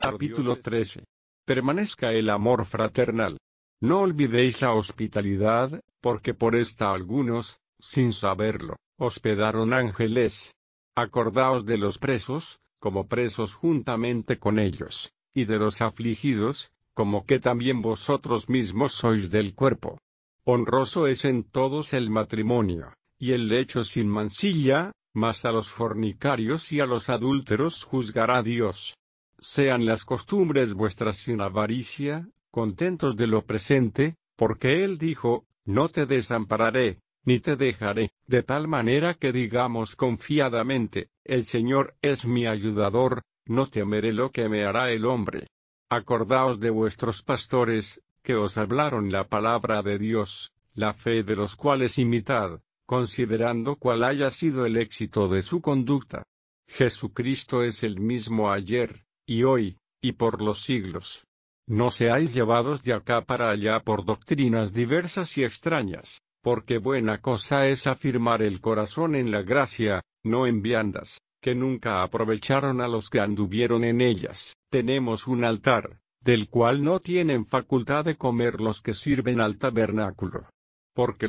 Capítulo 13. Permanezca el amor fraternal. No olvidéis la hospitalidad, porque por esta algunos, sin saberlo, hospedaron ángeles. Acordaos de los presos, como presos juntamente con ellos, y de los afligidos, como que también vosotros mismos sois del cuerpo. Honroso es en todos el matrimonio, y el lecho sin mancilla, mas a los fornicarios y a los adúlteros juzgará Dios. Sean las costumbres vuestras sin avaricia, contentos de lo presente, porque Él dijo, no te desampararé, ni te dejaré, de tal manera que digamos confiadamente, el Señor es mi ayudador, no temeré lo que me hará el hombre. Acordaos de vuestros pastores, que os hablaron la palabra de Dios, la fe de los cuales imitad, considerando cuál haya sido el éxito de su conducta. Jesucristo es el mismo ayer, y hoy, y por los siglos. No seáis llevados de acá para allá por doctrinas diversas y extrañas, porque buena cosa es afirmar el corazón en la gracia, no en viandas, que nunca aprovecharon a los que anduvieron en ellas. Tenemos un altar, del cual no tienen facultad de comer los que sirven al tabernáculo. Porque